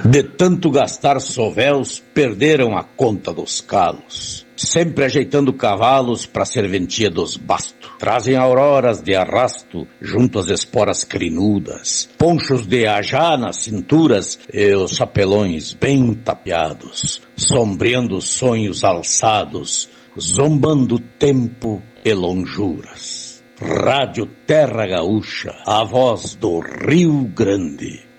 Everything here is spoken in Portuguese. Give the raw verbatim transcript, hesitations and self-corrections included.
De tanto gastar sovéus, perderam a conta dos calos. Sempre ajeitando cavalos para a serventia dos bastos. Trazem auroras de arrasto junto às esporas crinudas. Ponchos de ajá nas cinturas e os chapelões bem tapeados. Sombreando sonhos alçados, zombando tempo e lonjuras. Rádio Terra Gaúcha, a voz do Rio Grande.